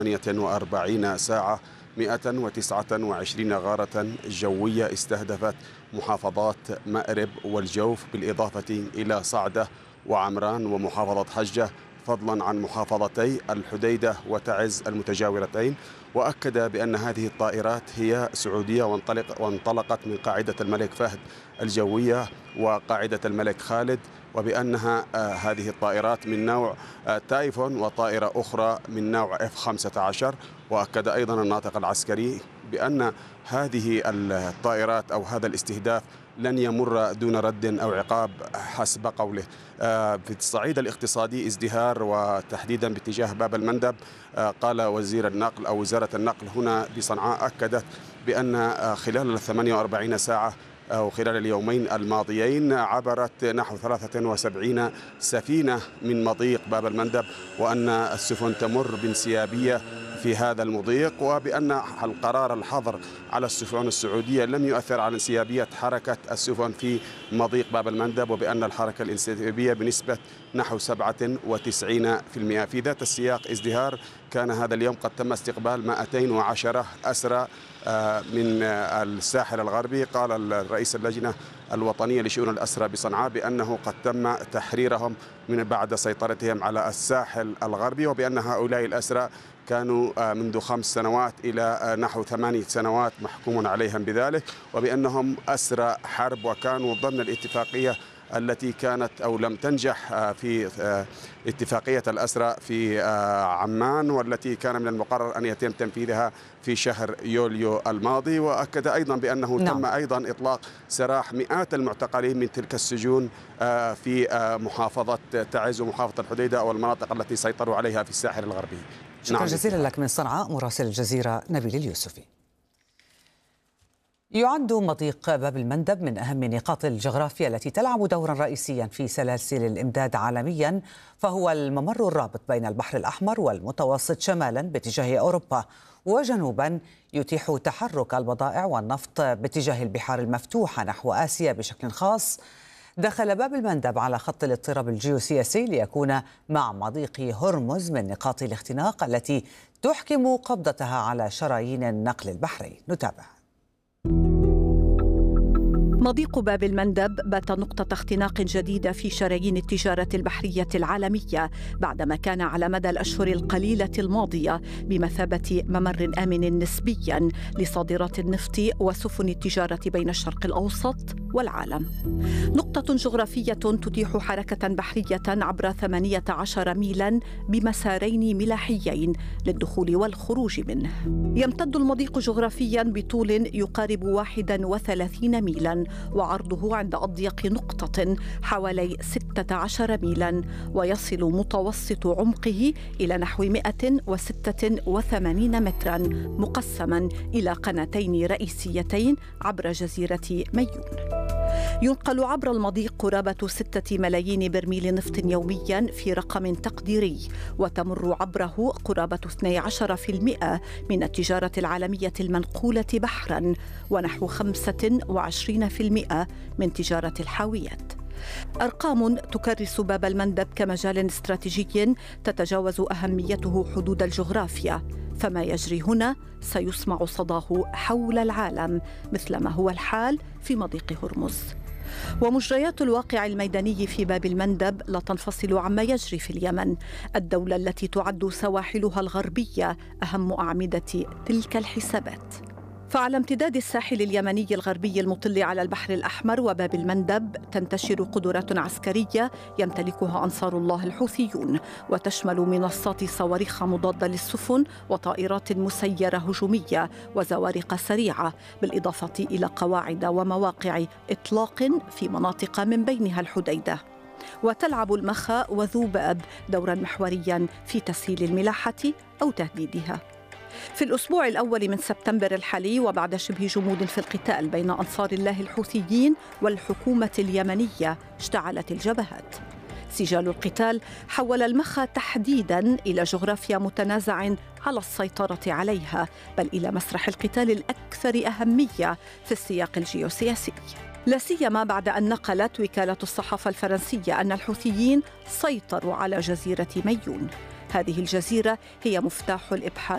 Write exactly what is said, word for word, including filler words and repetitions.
ثمانية وأربعين ساعة مئة وتسعة وعشرين غارة جوية استهدفت محافظات مأرب والجوف بالإضافة إلى صعدة وعمران ومحافظة حجة، فضلا عن محافظتي الحديدة وتعز المتجاورتين. وأكد بأن هذه الطائرات هي سعودية وانطلق وانطلقت من قاعدة الملك فهد الجوية وقاعدة الملك خالد، وبأنها هذه الطائرات من نوع تايفون وطائرة أخرى من نوع إف خمسة عشر. وأكد أيضا الناطق العسكري بأن هذه الطائرات أو هذا الاستهداف لن يمر دون رد أو عقاب حسب قوله. في الصعيد الاقتصادي ازدهار وتحديدا باتجاه باب المندب. قال وزير النقل أو وزارة النقل هنا بصنعاء أكدت بأن خلال الثمانية وأربعين ساعة أو خلال اليومين الماضيين عبرت نحو ثلاثة وسبعين سفينة من مضيق باب المندب، وأن السفن تمر بانسيابية في هذا المضيق، وبأن القرار الحظر على السفن السعودية لم يؤثر على انسيابية حركة السفن في مضيق باب المندب، وبأن الحركة الانسيابية بنسبة نحو سبعة وتسعين بالمئة. في ذات السياق ازدهار كان هذا اليوم قد تم استقبال مئتين وعشرة أسرى من الساحل الغربي. قال رئيس اللجنة الوطنية لشؤون الأسرى بصنعاء بأنه قد تم تحريرهم من بعد سيطرتهم على الساحل الغربي، وبأن هؤلاء الأسرى كانوا منذ خمس سنوات إلى نحو ثمانية سنوات محكوم عليهم بذلك، وبأنهم أسرى حرب وكانوا ضمن الاتفاقية التي كانت أو لم تنجح في اتفاقية الأسرى في عمان، والتي كان من المقرر أن يتم تنفيذها في شهر يوليو الماضي. وأكد أيضا بأنه نعم. تم أيضا إطلاق سراح مئات المعتقلين من تلك السجون في محافظة تعز ومحافظة الحديدة أو المناطق التي سيطروا عليها في الساحل الغربي. شكرا نعم. جزيلا لك من صنعاء مراسل الجزيرة نبيل اليوسفي. يعد مضيق باب المندب من أهم نقاط الجغرافيا التي تلعب دورا رئيسيا في سلاسل الإمداد عالميا، فهو الممر الرابط بين البحر الأحمر والمتوسط شمالا باتجاه أوروبا، وجنوبا يتيح تحرك البضائع والنفط باتجاه البحار المفتوحة نحو آسيا بشكل خاص. دخل باب المندب على خط الاضطراب الجيوسياسي ليكون مع مضيق هرمز من نقاط الاختناق التي تحكم قبضتها على شرايين النقل البحري. نتابع. مضيق باب المندب بات نقطة اختناق جديدة في شرايين التجارة البحرية العالمية، بعدما كان على مدى الأشهر القليلة الماضية بمثابة ممر آمن نسبياً لصادرات النفط وسفن التجارة بين الشرق الأوسط والعالم. نقطة جغرافية تتيح حركة بحرية عبر ثمانية عشر ميلاً بمسارين ملاحيين للدخول والخروج منه. يمتد المضيق جغرافياً بطول يقارب واحد وثلاثين ميلاً، وعرضه عند أضيق نقطة حوالي ستة عشر ميلاً، ويصل متوسط عمقه إلى نحو مئة وستة وثمانين متراً، مقسماً إلى قناتين رئيسيتين عبر جزيرة ميون. ينقل عبر المضيق قرابة ستة ملايين برميل نفط يومياً في رقم تقديري، وتمر عبره قرابة اثني عشر بالمئة من التجارة العالمية المنقولة بحراً، ونحو خمسة وعشرين بالمئة من تجارة الحاويات. أرقام تكرس باب المندب كمجال استراتيجي تتجاوز أهميته حدود الجغرافيا، فما يجري هنا سيسمع صداه حول العالم، مثل ما هو الحال في مضيق هرمز. ومجريات الواقع الميداني في باب المندب لا تنفصل عما يجري في اليمن، الدولة التي تعد سواحلها الغربية أهم أعمدة تلك الحسابات. فعلى امتداد الساحل اليمني الغربي المطل على البحر الأحمر وباب المندب تنتشر قدرات عسكرية يمتلكها أنصار الله الحوثيون، وتشمل منصات صواريخ مضادة للسفن وطائرات مسيرة هجومية وزوارق سريعة، بالإضافة إلى قواعد ومواقع إطلاق في مناطق من بينها الحديدة. وتلعب المخا وذوباب دورا محوريا في تسهيل الملاحة أو تهديدها. في الأسبوع الأول من سبتمبر الحالي، وبعد شبه جمود في القتال بين أنصار الله الحوثيين والحكومة اليمنية، اشتعلت الجبهات. سجال القتال حول المخا تحديداً إلى جغرافيا متنازع على السيطرة عليها، بل إلى مسرح القتال الأكثر أهمية في السياق الجيوسياسي، لا سيما بعد أن نقلت وكالة الصحافة الفرنسية أن الحوثيين سيطروا على جزيرة ميون. هذه الجزيرة هي مفتاح الإبحار